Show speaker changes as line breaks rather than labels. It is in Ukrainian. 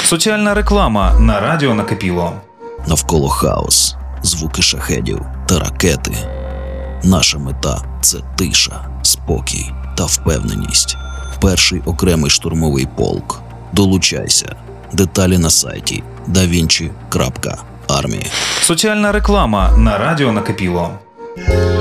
Соціальна реклама на радіо Накипіло.
Навколо хаос, звуки шахедів та ракети. Наша мета – це тиша, спокій та впевненість. Перший окремий штурмовий полк. Долучайся. Деталі на сайті davinci.army.
Соціальна реклама на радіо Накипіло.